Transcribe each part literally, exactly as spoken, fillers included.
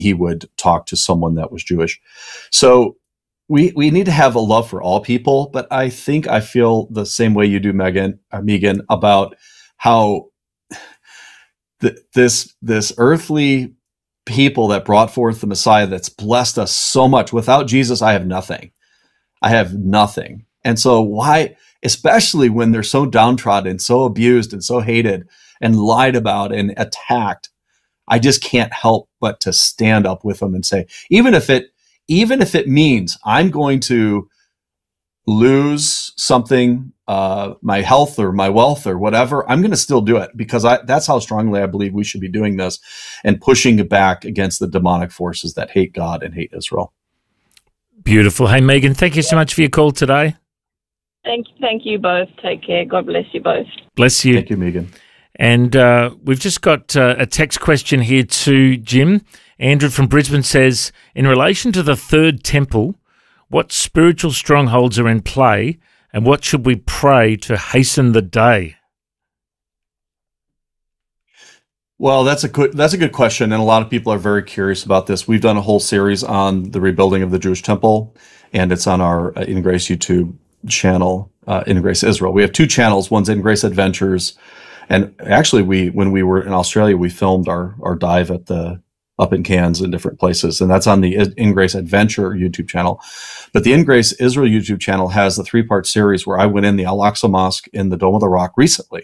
he would talk to someone that was Jewish. So we we need to have a love for all people, but I think I feel the same way you do, Megan, uh, Megan, about how th- this this earthly people that brought forth the Messiah that's blessed us so much. Without Jesus, I have nothing. I have nothing. And so why, especially when they're so downtrodden, so abused and so hated and lied about and attacked, I just can't help but to stand up with them and say, even if it, even if it means I'm going to lose something, uh, my health or my wealth or whatever, I'm going to still do it, because I, that's how strongly I believe we should be doing this and pushing it back against the demonic forces that hate God and hate Israel. Beautiful. Hey, Megan, thank you so much for your call today. Thank, thank you both. Take care. God bless you both. Bless you. Thank you, Megan. And uh, we've just got uh, a text question here to Jim. Andrew from Brisbane says, in relation to the third temple, what spiritual strongholds are in play, and what should we pray to hasten the day? Well, that's a good that's a good question, and a lot of people are very curious about this. We've done a whole series on the rebuilding of the Jewish temple, and it's on our uh, In Grace YouTube channel, uh, In Grace Israel. We have two channels. One's In Grace Adventures, and actually, we when we were in Australia, we filmed our our dive at the up in Cairns and different places, and that's on the In Grace Adventure YouTube channel. But the In Grace Israel YouTube channel has the three part series where I went in the Al-Aqsa Mosque in the Dome of the Rock recently.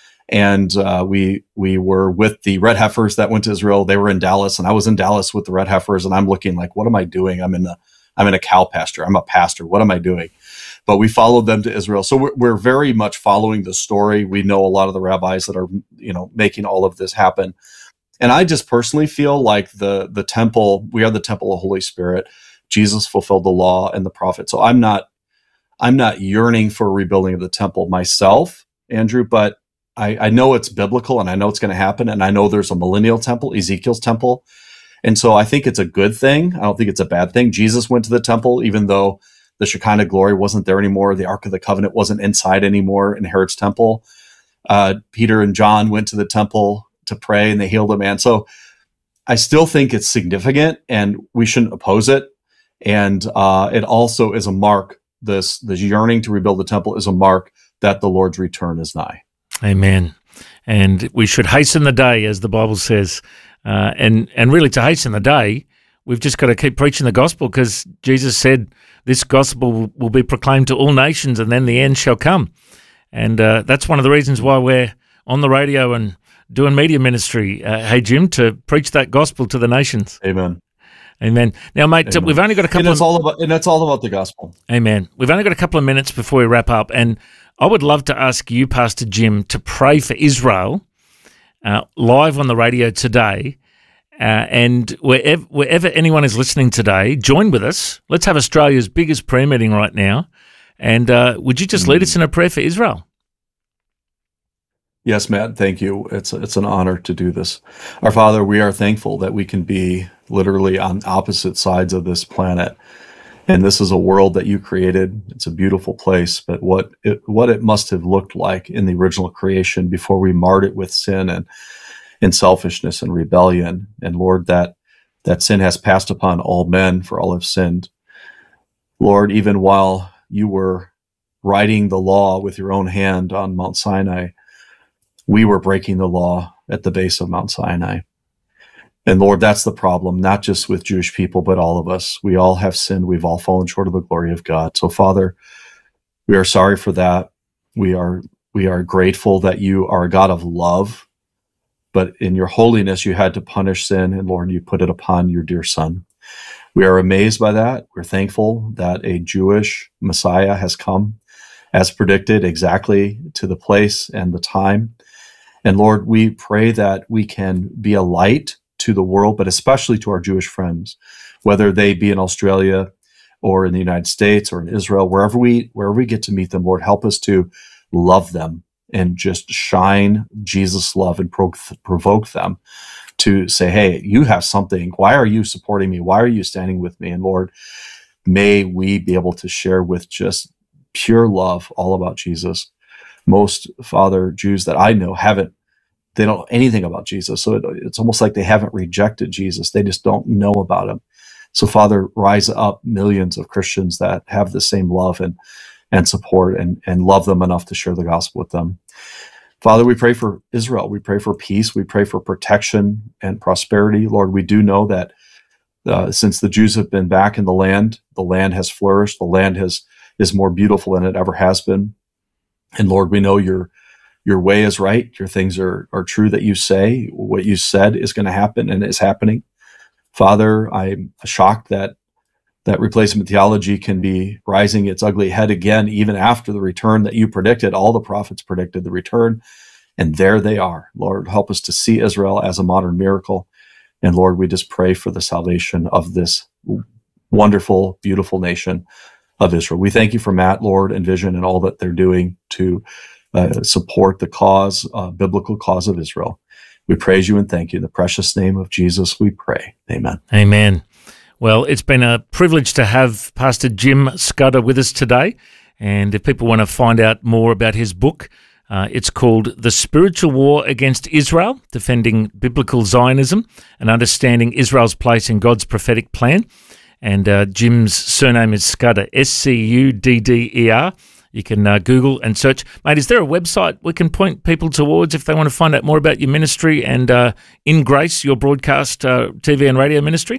And uh, we we were with the Red Heifers that went to Israel. They were in Dallas, and I was in Dallas with the Red Heifers. And I'm looking like, what am I doing? I'm in a I'm in a cow pasture. I'm a pastor. What am I doing? But we followed them to Israel, so we're, we're very much following the story. We know a lot of the rabbis that are you know making all of this happen. And I just personally feel like the the temple. We are the temple of Holy Spirit. Jesus fulfilled the law and the prophets. So I'm not I'm not yearning for a rebuilding of the temple myself, Andrew, but I, I know it's biblical, and I know it's going to happen. And I know there's a millennial temple, Ezekiel's temple. And so I think it's a good thing. I don't think it's a bad thing. Jesus went to the temple, even though the Shekinah glory wasn't there anymore. The Ark of the Covenant wasn't inside anymore in Herod's temple. Uh, Peter and John went to the temple to pray, and they healed a man. So I still think it's significant, and we shouldn't oppose it. And uh, it also is a mark, this, this yearning to rebuild the temple is a mark that the Lord's return is nigh. Amen. And we should hasten the day, as the Bible says. Uh, and, and really, to hasten the day, we've just got to keep preaching the gospel, because Jesus said this gospel will, will be proclaimed to all nations, and then the end shall come. And uh, that's one of the reasons why we're on the radio and doing media ministry, uh, hey, Jim, to preach that gospel to the nations. Amen. Amen. Now, mate, Amen. we've only got a couple and it's of... all about, and that's all about the gospel. Amen. We've only got a couple of minutes before we wrap up, and I would love to ask you, Pastor Jim, to pray for Israel uh, live on the radio today. Uh, and wherever, wherever anyone is listening today, join with us. Let's have Australia's biggest prayer meeting right now. And uh, would you just mm-hmm. lead us in a prayer for Israel? Yes, Matt, thank you. It's it's an honor to do this. Our Father, we are thankful that we can be literally on opposite sides of this planet. And this is a world that you created. It's a beautiful place, but what it, what it must have looked like in the original creation before we marred it with sin and, and selfishness and rebellion. And Lord, that, that sin has passed upon all men, for all have sinned. Lord, even while you were writing the law with your own hand on Mount Sinai, we were breaking the law at the base of Mount Sinai. And Lord, that's the problem, not just with Jewish people, but all of us. We all have sinned. We've all fallen short of the glory of God. So Father, we are sorry for that. We are, we are grateful that you are a God of love, but in your holiness, you had to punish sin. And Lord, you put it upon your dear Son. We are amazed by that. We're thankful that a Jewish Messiah has come as predicted, exactly to the place and the time. And Lord, we pray that we can be a light to the world, but especially to our Jewish friends, whether they be in Australia or in the United States or in Israel, wherever we wherever we get to meet them. Lord, help us to love them and just shine Jesus' love and pro- provoke them to say, hey, you have something. Why are you supporting me? Why are you standing with me? And Lord, may we be able to share with just pure love all about Jesus. Most, Father, Jews that I know haven't they don't know anything about Jesus. So it, it's almost like they haven't rejected Jesus. They just don't know about him. So Father, rise up millions of Christians that have the same love and, and support and, and love them enough to share the gospel with them. Father, we pray for Israel. We pray for peace. We pray for protection and prosperity. Lord, we do know that uh, since the Jews have been back in the land, the land has flourished. The land has is more beautiful than it ever has been. And Lord, we know your your way is right. Your things are are true that you say. What you said is going to happen and is happening. Father, I'm shocked that that replacement theology can be rising its ugly head again, even after the return that you predicted. All the prophets predicted the return, and there they are. Lord, help us to see Israel as a modern miracle. And Lord, we just pray for the salvation of this wonderful, beautiful nation of Israel. We thank you for Matt, Lord, and Vision and all that they're doing to uh, support the cause, uh, biblical cause of Israel. We praise you and thank you. In the precious name of Jesus, we pray. Amen. Amen. Well, it's been a privilege to have Pastor Jim Scudder with us today. And if people want to find out more about his book, uh, it's called The Spiritual War Against Israel, Defending Biblical Zionism and Understanding Israel's Place in God's Prophetic Plan. And uh, Jim's surname is Scudder, S C U D D E R. You can uh, Google and search. Mate, is there a website we can point people towards if they want to find out more about your ministry and uh, In Grace, your broadcast uh, T V and radio ministry?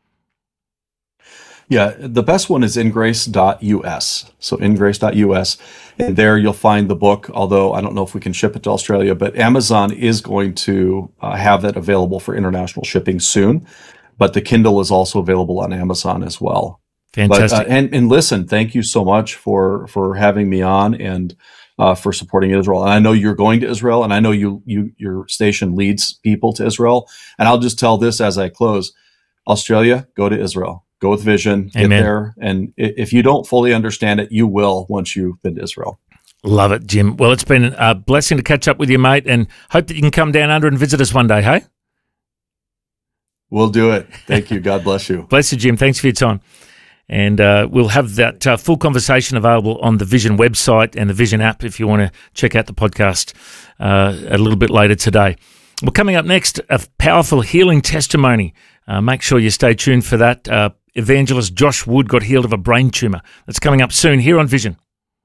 Yeah, the best one is ingrace dot U S. So ingrace dot U S. And there you'll find the book, although I don't know if we can ship it to Australia, but Amazon is going to uh, have that available for international shipping soon. But the Kindle is also available on Amazon as well. Fantastic. But, uh, and, and listen, thank you so much for, for having me on and uh, for supporting Israel. And I know you're going to Israel, and I know you, you your station leads people to Israel. And I'll just tell this as I close. Australia, go to Israel. Go with Vision, get Amen. there. And if you don't fully understand it, you will once you've been to Israel. Love it, Jim. Well, it's been a blessing to catch up with you, mate, and hope that you can come down under and visit us one day, hey? We'll do it. Thank you. God bless you. Bless you, Jim. Thanks for your time. And uh, we'll have that uh, full conversation available on the Vision website and the Vision app if you want to check out the podcast uh, a little bit later today. Well, coming up next, a powerful healing testimony. Uh, make sure you stay tuned for that. Uh, Evangelist Josh Wood got healed of a brain tumour. That's coming up soon here on Vision.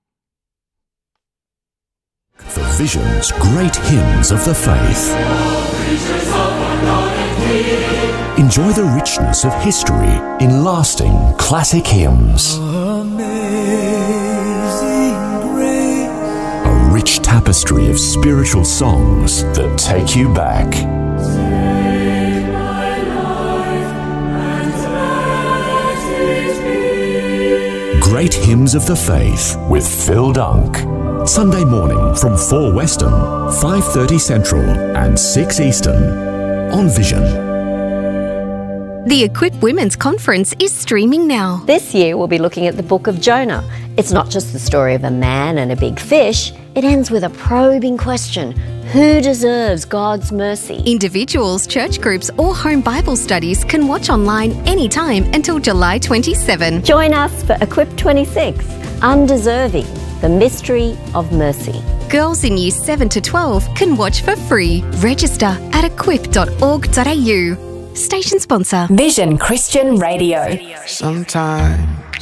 For Vision's great hymns of the faith. Enjoy the richness of history in lasting classic hymns. Amazing grace. A rich tapestry of spiritual songs that take you back. Save my life and let it be. Great Hymns of the Faith with Phil Dunk. Sunday morning from four Western, five thirty Central and six Eastern on Vision. The Equip Women's Conference is streaming now. This year we'll be looking at the book of Jonah. It's not just the story of a man and a big fish. It ends with a probing question. Who deserves God's mercy? Individuals, church groups or home Bible studies can watch online anytime until July twenty-seventh. Join us for Equip twenty-six, Undeserving, the Mystery of Mercy. Girls in years seven to twelve can watch for free. Register at equip dot org dot a u. Station sponsor. Vision Christian Radio. Sometimes